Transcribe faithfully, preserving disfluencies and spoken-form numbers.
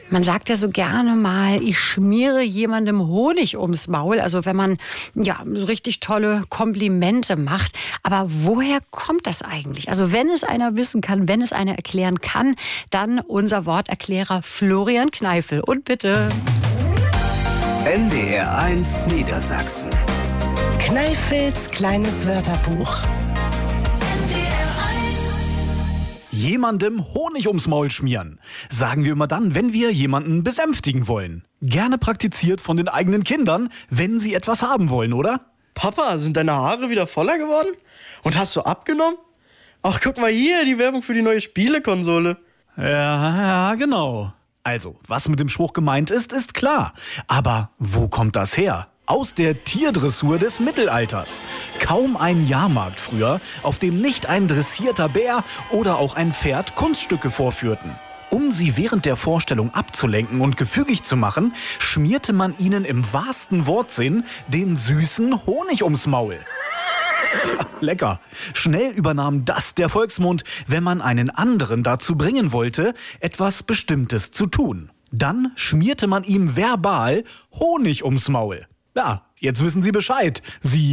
Man sagt ja so gerne mal, ich schmiere jemandem Honig ums Maul. Also wenn man ja richtig tolle Komplimente macht. Aber woher kommt das eigentlich? Also wenn es einer wissen kann, wenn es einer erklären kann, dann unser Worterklärer Florian Kneifel. Und bitte. N D R eins Niedersachsen. Kneifels kleines Wörterbuch. Jemandem Honig ums Maul schmieren. Sagen wir immer dann, wenn wir jemanden besänftigen wollen. Gerne praktiziert von den eigenen Kindern, wenn sie etwas haben wollen, oder? Papa, sind deine Haare wieder voller geworden? Und hast du abgenommen? Ach, guck mal hier, die Werbung für die neue Spielekonsole. Ja, ja, genau. Also, was mit dem Spruch gemeint ist, ist klar. Aber wo kommt das her? Aus der Tierdressur des Mittelalters. Kaum ein Jahrmarkt früher, auf dem nicht ein dressierter Bär oder auch ein Pferd Kunststücke vorführten. Um sie während der Vorstellung abzulenken und gefügig zu machen, schmierte man ihnen im wahrsten Wortsinn den süßen Honig ums Maul. Ja, lecker. Schnell übernahm das der Volksmund, wenn man einen anderen dazu bringen wollte, etwas Bestimmtes zu tun. Dann schmierte man ihm verbal Honig ums Maul. Ja, jetzt wissen Sie Bescheid. Sie